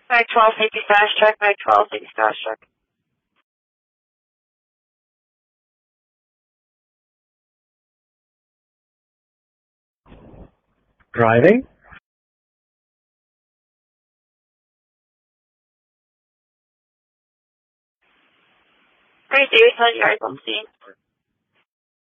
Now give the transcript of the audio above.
Mag 12, safety status check. Mag 12, safety status check. Driving. 30, 30 yards on scene.